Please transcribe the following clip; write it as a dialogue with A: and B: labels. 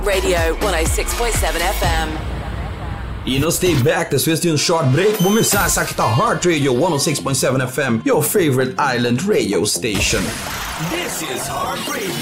A: Radio 106.7 FM.
B: E não stay back, this was a short break. Vou começar essa aqui tá Heart Radio 106.7 FM, your favorite island radio station.
C: This is Heart Radio.